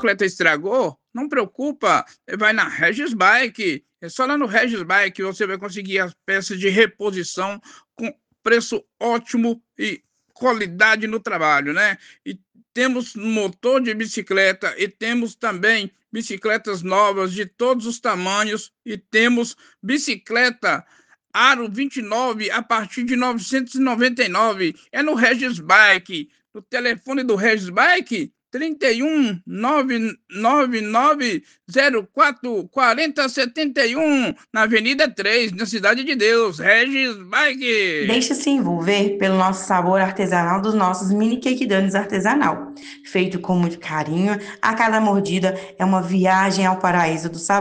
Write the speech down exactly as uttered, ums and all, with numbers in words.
bicicleta estragou, não preocupa, eh, vai na Regis Bike, é só lá no Regis Bike você vai conseguir as peças de reposição com preço ótimo e qualidade no trabalho, né. E temos motor de bicicleta e temos também bicicletas novas de todos os tamanhos e temos bicicleta aro vinte e nove a partir de novecentos e noventa e nove, é no Regis Bike. O telefone do Regis Bike, trinta e um, nove nove nove zero quatro quarenta setenta e um, na Avenida três, na Cidade de Deus, Regis Bike. Deixe-se envolver pelo nosso sabor artesanal dos nossos mini cake donuts artesanal. Feito com muito carinho, a cada mordida é uma viagem ao paraíso do sabor.